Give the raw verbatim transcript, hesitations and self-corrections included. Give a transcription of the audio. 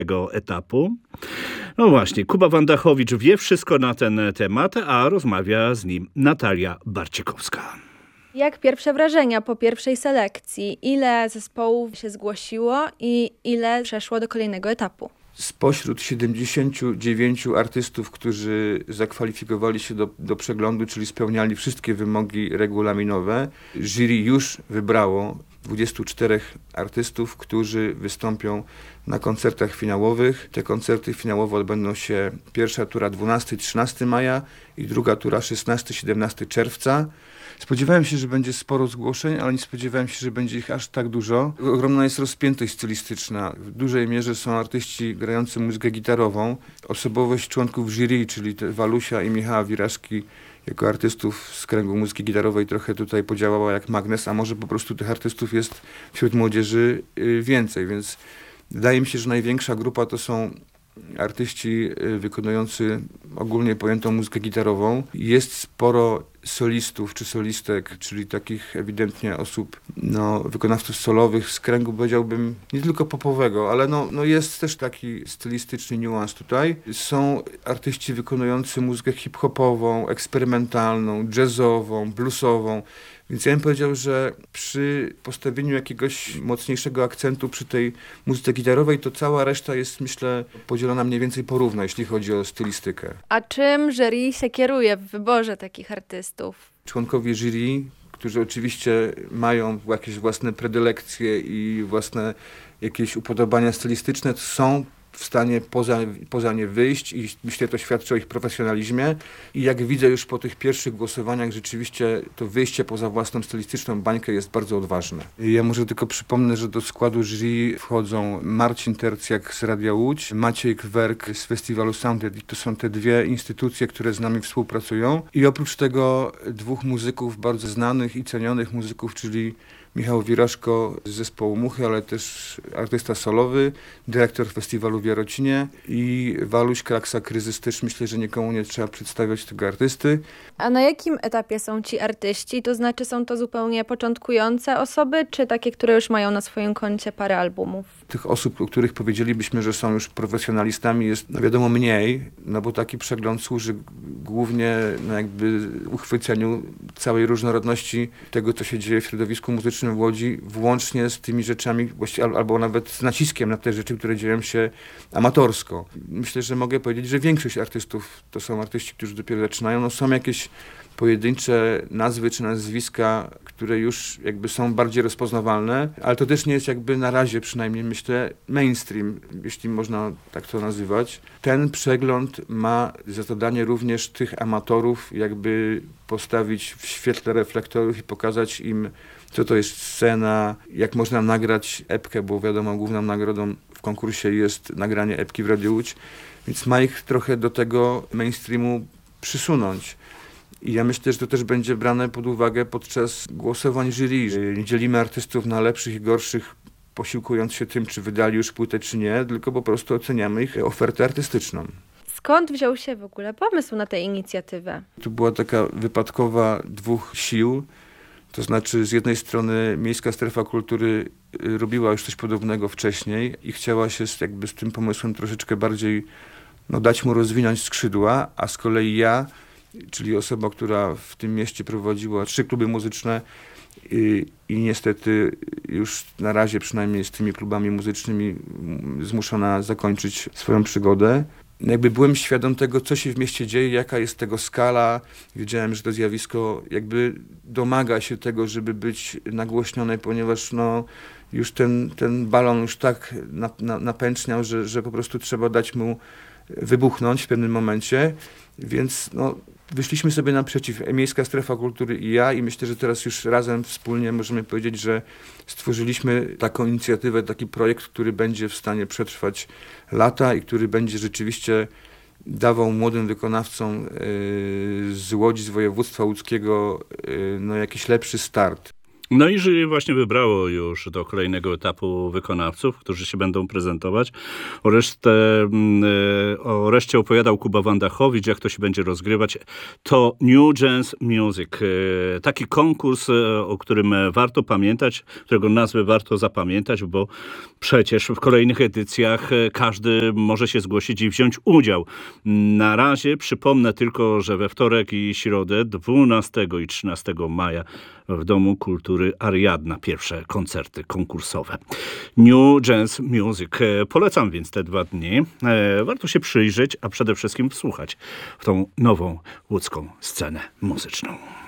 tego etapu. No właśnie, Kuba Wandachowicz wie wszystko na ten temat, a rozmawia z nim Natalia Barcikowska. Jak pierwsze wrażenia po pierwszej selekcji? Ile zespołów się zgłosiło i ile przeszło do kolejnego etapu? Spośród siedemdziesięciu dziewięciu artystów, którzy zakwalifikowali się do, do przeglądu, czyli spełniali wszystkie wymogi regulaminowe, jury już wybrało dwudziestu czterech artystów, którzy wystąpią na koncertach finałowych. Te koncerty finałowe odbędą się pierwsza tura dwunastego do trzynastego maja i druga tura szesnastego do siedemnastego czerwca. Spodziewałem się, że będzie sporo zgłoszeń, ale nie spodziewałem się, że będzie ich aż tak dużo. Ogromna jest rozpiętość stylistyczna. W dużej mierze są artyści grający muzykę gitarową. Osobowość członków jury, czyli Walusia i Michała Wiraszki, jako artystów z kręgu muzyki gitarowej trochę tutaj podziałała jak magnes, a może po prostu tych artystów jest wśród młodzieży więcej, więc wydaje mi się, że największa grupa to są artyści wykonujący ogólnie pojętą muzykę gitarową. Jest sporo solistów czy solistek, czyli takich ewidentnie osób, no, wykonawców solowych z kręgu, powiedziałbym, nie tylko popowego, ale no, no jest też taki stylistyczny niuans tutaj. Są artyści wykonujący muzykę hip-hopową, eksperymentalną, jazzową, bluesową. Więc ja bym powiedział, że przy postawieniu jakiegoś mocniejszego akcentu przy tej muzyce gitarowej, to cała reszta jest, myślę, podzielona mniej więcej porówno, jeśli chodzi o stylistykę. A czym jury się kieruje w wyborze takich artystów? Członkowie jury, którzy oczywiście mają jakieś własne predylekcje i własne jakieś upodobania stylistyczne, są w stanie poza, poza nie wyjść i myślę, to świadczy o ich profesjonalizmie. I jak widzę już po tych pierwszych głosowaniach, rzeczywiście to wyjście poza własną stylistyczną bańkę jest bardzo odważne. Ja może tylko przypomnę, że do składu jury wchodzą Marcin Tercjak z Radia Łódź, Maciej Kwerk z festiwalu Sounded i to są te dwie instytucje, które z nami współpracują. I oprócz tego dwóch muzyków, bardzo znanych i cenionych muzyków, czyli Michał Wiraszko z zespołu Muchy, ale też artysta solowy, dyrektor festiwalu w Jarocinie i Waluś Kraksa Kryzys. Też myślę, że nikomu nie trzeba przedstawiać tego artysty. A na jakim etapie są ci artyści? To znaczy są to zupełnie początkujące osoby, czy takie, które już mają na swoim koncie parę albumów? Tych osób, o których powiedzielibyśmy, że są już profesjonalistami, jest no wiadomo mniej, no bo taki przegląd służy głównie no jakby uchwyceniu całej różnorodności tego, co się dzieje w środowisku muzycznym w Łodzi, włącznie z tymi rzeczami, albo nawet z naciskiem na te rzeczy, które dzieją się amatorsko. Myślę, że mogę powiedzieć, że większość artystów to są artyści, którzy dopiero zaczynają. No są jakieś pojedyncze nazwy czy nazwiska, które już jakby są bardziej rozpoznawalne, ale to też nie jest jakby na razie przynajmniej, myślę, mainstream, jeśli można tak to nazywać. Ten przegląd ma za zadanie również tych amatorów jakby postawić w świetle reflektorów i pokazać im, co to jest scena, jak można nagrać epkę, bo wiadomo, główną nagrodą w konkursie jest nagranie epki w Radiu Łódź, więc ma ich trochę do tego mainstreamu przysunąć. I ja myślę, że to też będzie brane pod uwagę podczas głosowań jury. Nie dzielimy artystów na lepszych i gorszych, posiłkując się tym, czy wydali już płytę, czy nie, tylko po prostu oceniamy ich ofertę artystyczną. Skąd wziął się w ogóle pomysł na tę inicjatywę? To była taka wypadkowa dwóch sił. To znaczy z jednej strony Miejska Strefa Kultury robiła już coś podobnego wcześniej i chciała się jakby z tym pomysłem troszeczkę bardziej no, dać mu rozwinąć skrzydła, a z kolei ja, czyli osoba, która w tym mieście prowadziła trzy kluby muzyczne i, i niestety już na razie przynajmniej z tymi klubami muzycznymi zmuszona zakończyć swoją przygodę. Jakby byłem świadom tego, co się w mieście dzieje, jaka jest tego skala. Wiedziałem, że to zjawisko jakby domaga się tego, żeby być nagłośnione, ponieważ no, już ten, ten balon już tak na, na, napęczniał, że, że po prostu trzeba dać mu wybuchnąć w pewnym momencie. Więc no, wyszliśmy sobie naprzeciw, Miejska Strefa Kultury i ja, i myślę, że teraz już razem wspólnie możemy powiedzieć, że stworzyliśmy taką inicjatywę, taki projekt, który będzie w stanie przetrwać lata i który będzie rzeczywiście dawał młodym wykonawcom yy, z Łodzi, z województwa łódzkiego yy, no, jakiś lepszy start. No i jury właśnie wybrało już do kolejnego etapu wykonawców, którzy się będą prezentować. O, resztę, o reszcie opowiadał Kuba Wandachowicz, jak to się będzie rozgrywać. To New Jazz Music. Taki konkurs, o którym warto pamiętać, którego nazwę warto zapamiętać, bo przecież w kolejnych edycjach każdy może się zgłosić i wziąć udział. Na razie przypomnę tylko, że we wtorek i środę dwunastego i trzynastego maja w Domu Kultury Ariadna pierwsze koncerty konkursowe. New Jazz Music. Polecam więc te dwa dni. Warto się przyjrzeć, a przede wszystkim wsłuchać w tą nową łódzką scenę muzyczną.